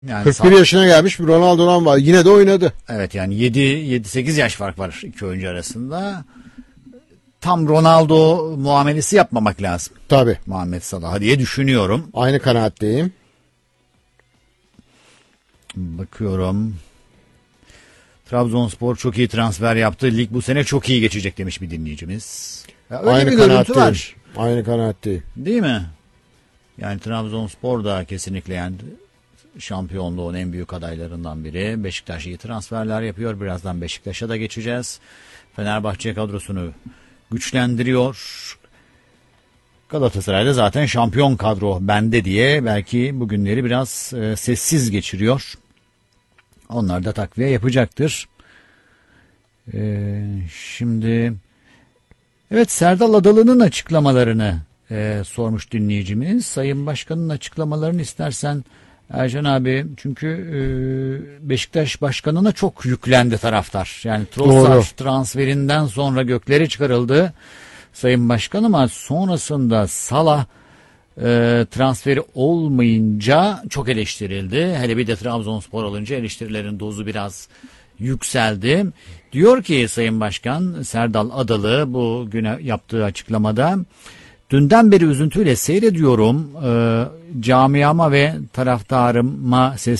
Yani 41 yaşına gelmiş bir Ronaldo'dan var. Yine de oynadı. Evet, yani 7-8 yaş fark var iki oyuncu arasında. Tam Ronaldo muamelesi yapmamak lazım Tabii. Muhammed Salah'a diye düşünüyorum. Aynı kanaatteyim. Bakıyorum. Trabzonspor çok iyi transfer yaptı. Lig bu sene çok iyi geçecek demiş bir dinleyicimiz. Ya öyle Aynı bir görüntü kanaatteyim. var. Aynı kanaatteyim. Değil mi? Yani Trabzonspor da kesinlikle yani şampiyonluğun en büyük adaylarından biri. Beşiktaş iyi transferler yapıyor. Birazdan Beşiktaş'a da geçeceğiz. Fenerbahçe kadrosunu güçlendiriyor. Galatasaray'da zaten şampiyon kadro bende diye belki bugünleri biraz sessiz geçiriyor. Onlar da takviye yapacaktır. Şimdi evet, Serdal Adalı'nın açıklamalarını sormuş dinleyicimiz. Sayın Başkan'ın açıklamalarını istersen Ercan abi, çünkü Beşiktaş Başkanı'na çok yüklendi taraftar. Yani Trossard transferinden sonra göklere çıkarıldı Sayın Başkan, ama sonrasında Salah transferi olmayınca çok eleştirildi. Hele bir de Trabzonspor olunca eleştirilerin dozu biraz yükseldi. Diyor ki Sayın Başkan Serdal Adalı bu güne yaptığı açıklamada, dünden beri üzüntüyle seyrediyorum, camiama ve taraftarıma